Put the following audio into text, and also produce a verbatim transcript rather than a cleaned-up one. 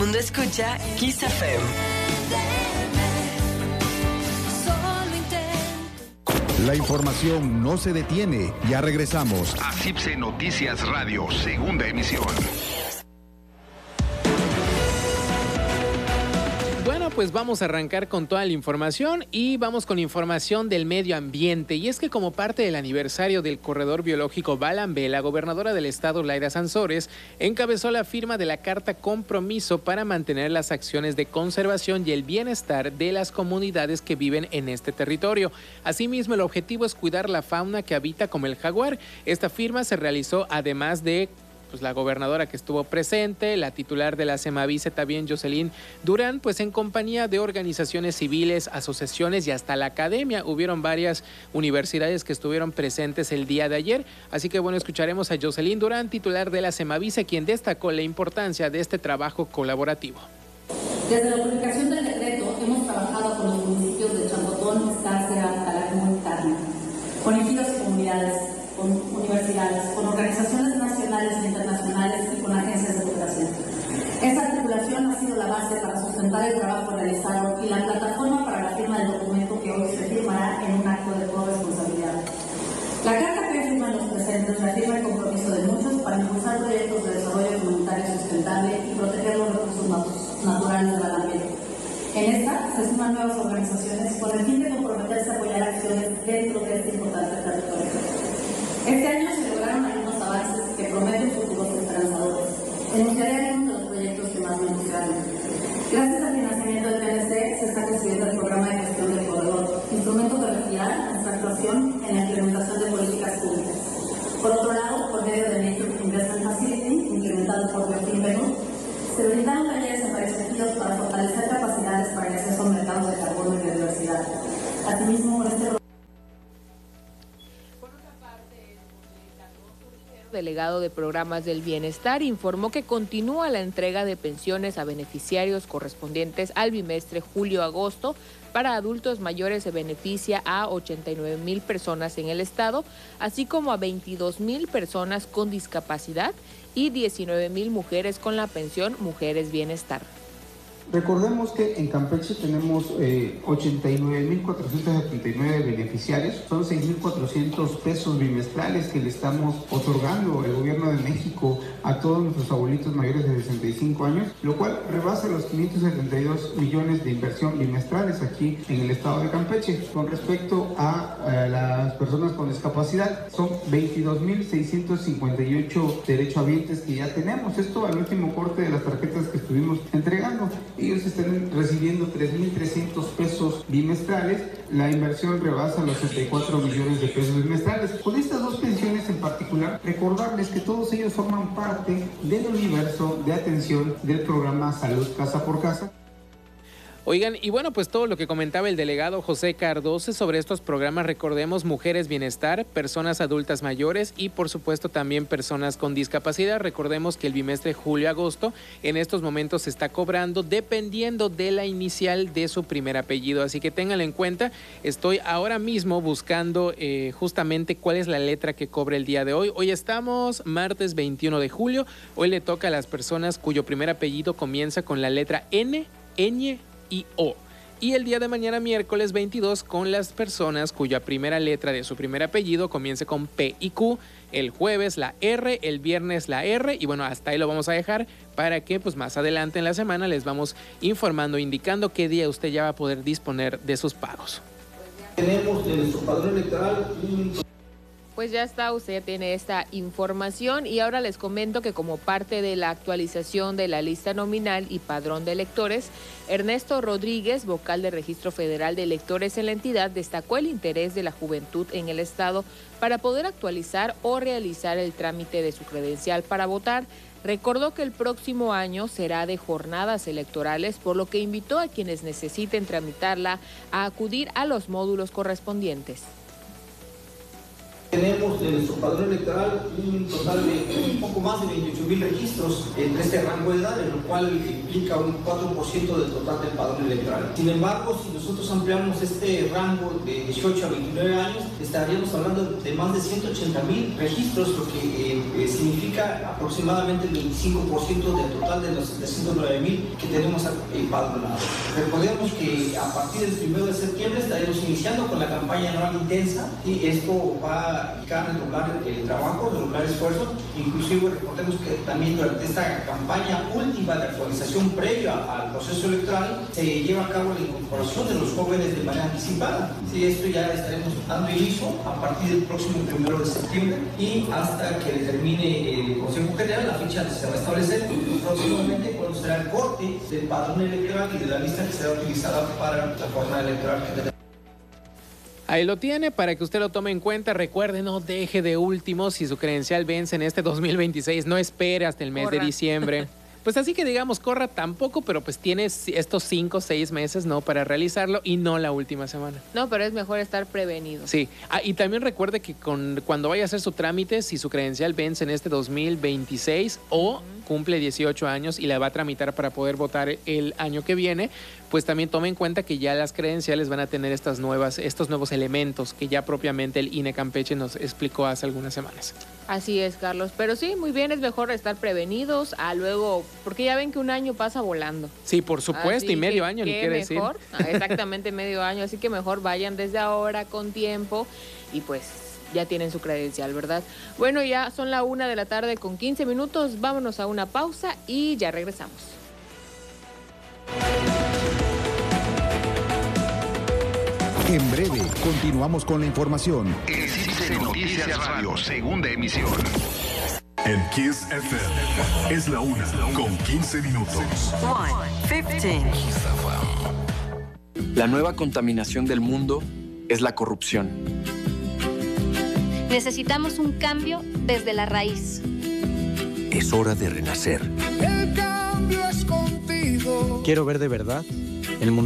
mundo escucha Kiss F M. La información no se detiene. Ya regresamos a C I P S E Noticias Radio, segunda emisión. Bueno, pues vamos a arrancar con toda la información y vamos con información del medio ambiente. Y es que como parte del aniversario del corredor biológico Balambé, la gobernadora del estado, Laida Sansores, encabezó la firma de la carta compromiso para mantener las acciones de conservación y el bienestar de las comunidades que viven en este territorio. Asimismo, el objetivo es cuidar la fauna que habita como el jaguar. Esta firma se realizó además de pues la gobernadora que estuvo presente, la titular de la Semavice también, Jocelyn Durán, pues en compañía de organizaciones civiles, asociaciones y hasta la academia. Hubieron varias universidades que estuvieron presentes el día de ayer, así que bueno, escucharemos a Jocelyn Durán, titular de la Semavice, quien destacó la importancia de este trabajo colaborativo. Desde la publicación del decreto hemos trabajado con los municipios de Champotón, Escárcega, Calakmul y Carmen, con ejidos y comunidades, con universidades, con organizaciones nacionales e internacionales y con agencias de cooperación. Esta articulación ha sido la base para sustentar el trabajo realizado y la plataforma para la firma del documento que hoy se firmará en un acto de corresponsabilidad. La carta que firman los presentes reafirma el compromiso de muchos para impulsar proyectos de desarrollo comunitario sustentable y proteger los recursos nat- naturales de la ambiente. En esta se suman nuevas organizaciones con el fin de comprometerse a apoyar acciones dentro de este importante territorio. Este año se lograron algunos avances que prometen futuros esperanzadores. Enunciaré algunos de los proyectos que más me entusiasman. Gracias al financiamiento del P N C se está construyendo el programa de gestión del corredor, instrumento que requerirá nuestra actuación en la implementación de políticas públicas. Por otro lado, por medio de Nature Investment Facility, implementado por Biofin Perú, se brindaron talleres en varios sentidos para fortalecer capacidades para el acceso a mercados de carbono y biodiversidad. Asimismo, con este delegado de Programas del Bienestar, informó que continúa la entrega de pensiones a beneficiarios correspondientes al bimestre julio-agosto. Para adultos mayores se beneficia a ochenta y nueve mil personas en el estado, así como a veintidós mil personas con discapacidad y diecinueve mil mujeres con la pensión Mujeres Bienestar. Recordemos que en Campeche tenemos eh, ochenta y nueve mil cuatrocientos setenta y nueve beneficiarios, son seis mil cuatrocientos pesos bimestrales que le estamos otorgando el gobierno de México a todos nuestros abuelitos mayores de sesenta y cinco años, lo cual rebasa los quinientos setenta y dos millones de inversión bimestrales aquí en el estado de Campeche. Con respecto a, a las personas con discapacidad, son veintidós mil seiscientos cincuenta y ocho derechohabientes que ya tenemos, esto al último corte de las tarjetas que estuvimos entregando. Ellos están recibiendo tres mil trescientos pesos bimestrales, la inversión rebasa los sesenta y cuatro millones de pesos bimestrales. Con estas dos pensiones en particular, recordarles que todos ellos forman parte del universo de atención del programa Salud Casa por Casa. Oigan, y bueno, pues todo lo que comentaba el delegado José Cardoso sobre estos programas, recordemos Mujeres Bienestar, personas adultas mayores y por supuesto también personas con discapacidad. Recordemos que el bimestre julio-agosto en estos momentos se está cobrando dependiendo de la inicial de su primer apellido, así que ténganlo en cuenta. Estoy ahora mismo buscando eh, justamente cuál es la letra que cobra el día de hoy. Hoy estamos martes veintiuno de julio, hoy le toca a las personas cuyo primer apellido comienza con la letra N, ñ y O. Y el día de mañana, miércoles veintidós, con las personas cuya primera letra de su primer apellido comience con P y Q. El jueves la R, el viernes la R, y bueno, hasta ahí lo vamos a dejar para que pues más adelante en la semana les vamos informando, indicando qué día usted ya va a poder disponer de sus pagos. Tenemos en nuestro padrón electoral un... Pues ya está, usted ya tiene esta información y ahora les comento que como parte de la actualización de la lista nominal y padrón de electores, Ernesto Rodríguez, vocal del Registro Federal de Electores en la entidad, destacó el interés de la juventud en el estado para poder actualizar o realizar el trámite de su credencial para votar. Recordó que el próximo año será de jornadas electorales, por lo que invitó a quienes necesiten tramitarla a acudir a los módulos correspondientes. Tenemos de nuestro padrón electoral un total de un poco más de veintiocho mil registros entre este rango de edad, lo cual implica un cuatro por ciento del total del padrón electoral. Sin embargo, si nosotros ampliamos este rango de dieciocho a veintinueve años, estaríamos hablando de más de ciento ochenta mil registros, lo que eh, eh, significa aproximadamente el veinticinco por ciento del total de los setecientos nueve mil que tenemos empadronados. Recordemos que a partir del primero de septiembre estaremos iniciando con la campaña anual intensa y esto va a redoblar el trabajo, redoblar esfuerzo. Inclusive recordemos que también durante esta campaña última de actualización previa al proceso electoral se lleva a cabo la incorporación de los jóvenes de manera anticipada. Sí, esto ya estaremos dando inicio a partir del próximo primero de septiembre y hasta que determine el Consejo General la fecha que se va a establecer próximamente cuando será el corte del padrón electoral y de la lista que será utilizada para la jornada electoral general. Ahí lo tiene para que usted lo tome en cuenta. Recuerde, no deje de último. Si su credencial vence en este dos mil veintiséis, no espere hasta el mes Corra. de diciembre. Pues así que digamos, corra tampoco, pero pues tienes estos cinco o seis meses, ¿no? Para realizarlo y no la última semana. No, pero es mejor estar prevenido. Sí. Ah, y también recuerde que con, cuando vaya a hacer su trámite, si su credencial vence en este dos mil veintiséis o cumple dieciocho años y la va a tramitar para poder votar el año que viene, pues también tome en cuenta que ya las credenciales van a tener estas nuevas, estos nuevos elementos que ya propiamente el I N E Campeche nos explicó hace algunas semanas. Así es, Carlos. Pero sí, muy bien, es mejor estar prevenidos a luego, porque ya ven que un año pasa volando. Sí, por supuesto, así y medio que, año, ni quiere decir. Mejor, exactamente medio año, así que mejor vayan desde ahora con tiempo y pues ya tienen su credencial, ¿verdad? Bueno, ya son la una de la tarde con quince minutos, vámonos a una pausa y ya regresamos. En breve, continuamos con la información. En C I C E Noticias Radio, segunda emisión. En Kiss F M es la una con quince minutos. La nueva contaminación del mundo es la corrupción. Necesitamos un cambio desde la raíz. Es hora de renacer. El cambio es contigo. Quiero ver de verdad el mundo.